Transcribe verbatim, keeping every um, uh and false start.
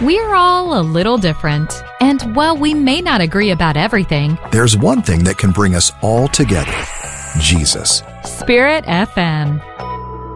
We're all a little different, and while we may not agree about everything, there's one thing that can bring us all together: Jesus. Spirit F M.